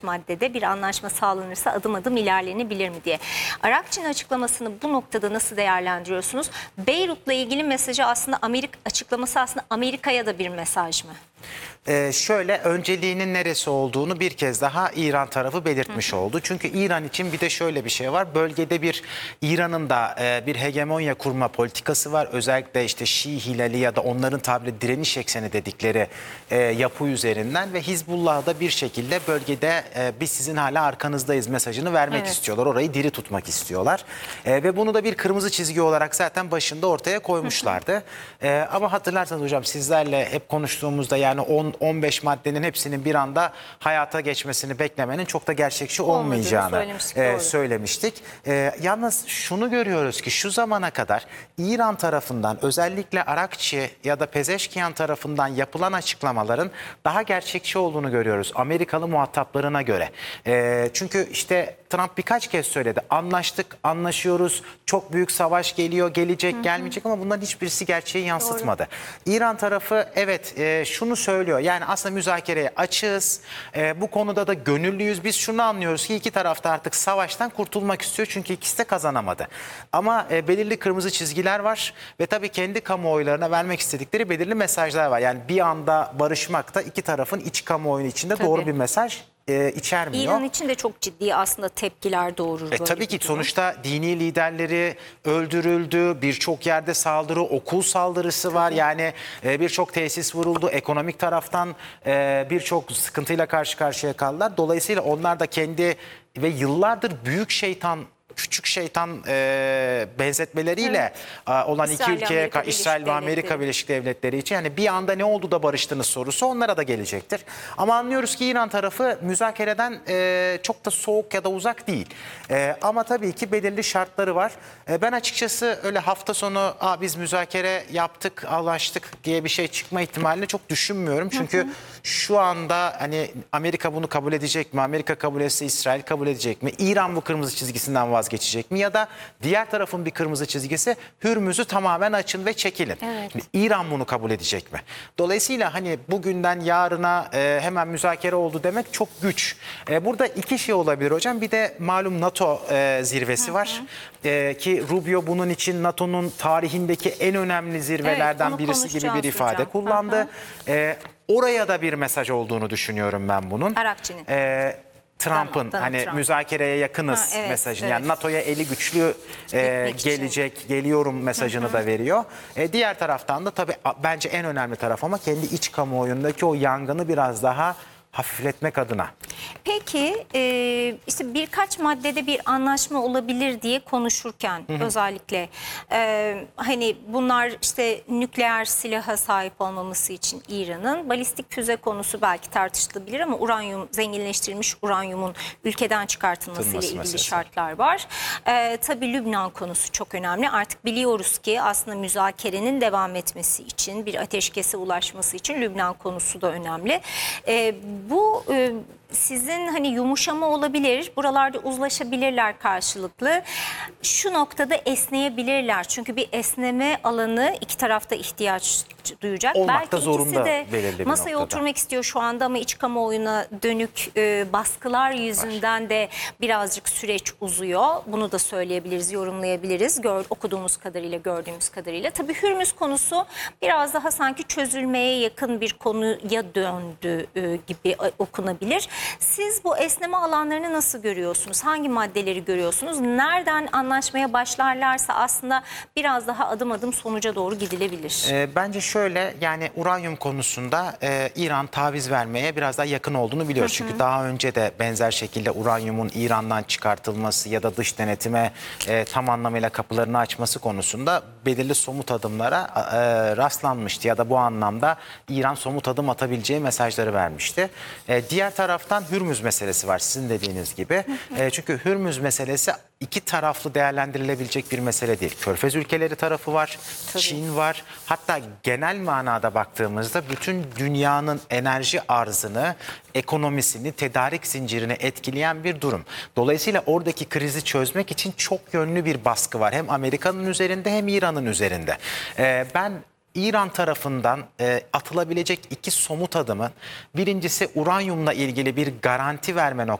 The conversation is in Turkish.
maddede bir anlaşma sağlanırsa adım adım ilerlenebilir mi diye. Arakçı'nın açıklamasını bu noktada nasıl değerlendiriyorsunuz? Beyrut'la ilgili mesajı aslında açıklaması aslında Amerika'ya da bir mesaj mı? Şöyle, önceliğinin neresi olduğunu bir kez daha İran tarafı belirtmiş oldu. Çünkü İran için bir de şöyle bir şey var. Bölgede İran'ın da bir hegemonya kurma politikası var. Özellikle işte Şii Hilali ya da onların tabiri direniş ekseni dedikleri yapı üzerinden ve Hizbullah da bir şekilde bölgede biz sizin hala arkanızdayız mesajını vermek istiyorlar. Orayı diri tutmak istiyorlar. Ve bunu da bir kırmızı çizgi olarak zaten başında ortaya koymuşlardı. Ama hatırlarsanız hocam, sizlerle hep konuştuğumuzda yani 10-15 maddenin hepsinin bir anda hayata geçmesini beklemenin çok da gerçekçi olmayacağını söylemiştik. Yalnız şunu görüyoruz ki şu zamana kadar İran tarafından, özellikle Arakçı ya da Pezeşkiyan tarafından yapılan açıklamaların daha gerçekçi olduğunu görüyoruz Amerikalı muhataplarına göre. Çünkü işte Trump birkaç kez söyledi. Anlaştık, anlaşıyoruz, çok büyük savaş geliyor, gelecek, gelmeyecek, ama bunların hiçbirisi gerçeği yansıtmadı. Doğru. İran tarafı evet şunu söylüyor. Yani aslında müzakereye açığız. Bu konuda da gönüllüyüz. Biz şunu anlıyoruz ki iki taraf da artık savaştan kurtulmak istiyor. Çünkü ikisi de kazanamadı. Ama belirli kırmızı çizgiler var ve tabii kendi kamuoylarına vermek istedikleri belirli mesajlar var. Yani bir anda barışmak da iki tarafın iç kamuoyu içinde doğru bir mesaj içermiyor. İran için de çok ciddi aslında tepkiler doğurur. Tabii ki sonuçta dini liderleri öldürüldü, birçok yerde saldırı, okul saldırısı var. Yani birçok tesis vuruldu, ekonomik taraftan birçok sıkıntıyla karşı karşıya kaldılar. Dolayısıyla onlar da kendi ve yıllardır büyük şeytan, küçük şeytan benzetmeleriyle olan iki ülkeye, İsrail ve Amerika Birleşik Devletleri için yani bir anda ne oldu da barıştınız sorusu onlara da gelecektir. Ama anlıyoruz ki İran tarafı müzakereden çok da soğuk ya da uzak değil. Ama tabii ki belirli şartları var. Ben açıkçası öyle hafta sonu biz müzakere yaptık, anlaştık diye bir şey çıkma ihtimalini çok düşünmüyorum. Çünkü şu anda hani Amerika bunu kabul edecek mi? Amerika kabul etse İsrail kabul edecek mi? İran bu kırmızı çizgisinden vazgeçecek mi? Ya da diğer tarafın bir kırmızı çizgisi Hürmüz'ü tamamen açın ve çekilin. Evet. İran bunu kabul edecek mi? Dolayısıyla hani bugünden yarına hemen müzakere oldu demek çok güç. Burada iki şey olabilir hocam. Bir de malum NATO zirvesi var. Ki Rubio bunun için NATO'nun tarihindeki en önemli zirvelerden birisi gibi bir ifade kullandı. Oraya da bir mesaj olduğunu düşünüyorum ben bunun. Arakçı'nın. Trump'ın hani Trump. Müzakereye yakınız mesajını, yani NATO'ya eli güçlü gelecek, geliyorum mesajını da veriyor. Diğer taraftan da tabii bence en önemli taraf ama kendi iç kamuoyundaki o yangını biraz daha hafifletmek adına. Peki işte birkaç maddede bir anlaşma olabilir diye konuşurken özellikle hani bunlar işte nükleer silaha sahip olmaması için İran'ın, balistik füze konusu belki tartışılabilir ama uranyum, zenginleştirilmiş uranyumun ülkeden çıkartılması ile ilgili meselesi. Şartlar var. Tabii Lübnan konusu çok önemli. Artık biliyoruz ki aslında müzakerenin devam etmesi için, bir ateşkese ulaşması için Lübnan konusu da önemli. Bu sizin hani yumuşama olabilir, buralarda uzlaşabilirler karşılıklı. Şu noktada esneyebilirler. Çünkü bir esneme alanı iki tarafta ihtiyaç duyacak. Olmakta belki zorunda ikisi de masaya oturmak istiyor şu anda ama iç kamuoyuna dönük baskılar yüzünden de birazcık süreç uzuyor. Bunu da söyleyebiliriz, yorumlayabiliriz. Okuduğumuz kadarıyla, gördüğümüz kadarıyla. Tabii Hürmüz konusu biraz daha sanki çözülmeye yakın bir konuya döndü gibi okunabilir. Siz bu esneme alanlarını nasıl görüyorsunuz? Hangi maddeleri görüyorsunuz? Nereden anlaşmaya başlarlarsa aslında biraz daha adım adım sonuca doğru gidilebilir. Bence şöyle, yani uranyum konusunda İran taviz vermeye biraz daha yakın olduğunu biliyoruz. Çünkü daha önce de benzer şekilde uranyumun İran'dan çıkartılması ya da dış denetime tam anlamıyla kapılarını açması konusunda belirli somut adımlara rastlanmıştı. Ya da bu anlamda İran somut adım atabileceği mesajları vermişti. Diğer taraftan Hürmüz meselesi var sizin dediğiniz gibi. Çünkü Hürmüz meselesi iki taraflı değerlendirilebilecek bir mesele değil. Körfez ülkeleri tarafı var, Çin var. Hatta genel manada baktığımızda bütün dünyanın enerji arzını, ekonomisini, tedarik zincirini etkileyen bir durum. Dolayısıyla oradaki krizi çözmek için çok yönlü bir baskı var. Hem Amerika'nın üzerinde hem İran'ın üzerinde. Ben İran tarafından atılabilecek iki somut adımın birincisi uranyumla ilgili bir garanti verme